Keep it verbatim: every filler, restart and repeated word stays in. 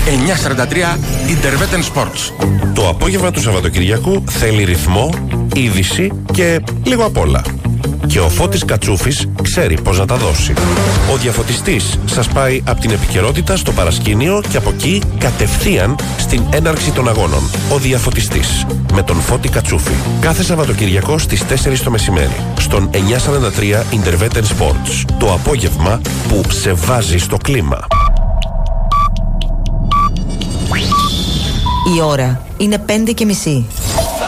εννιακόσια σαράντα τρία Intervetten Sports. Το απόγευμα του Σαββατοκυριακού θέλει ρυθμό, είδηση και λίγο απ' όλα. Και ο Φώτης Κατσούφης ξέρει πώς να τα δώσει. Ο διαφωτιστής σας πάει από την επικαιρότητα στο παρασκήνιο και από εκεί κατευθείαν στην έναρξη των αγώνων. Ο διαφωτιστής με τον Φώτη Κατσούφη. Κάθε Σαββατοκυριακό στις τέσσερις το μεσημέρι. Στον εννιακόσια σαράντα τρία Intervetten Sports. Το απόγευμα που σε βάζει στο κλίμα. Η ώρα είναι πέντε και μισή.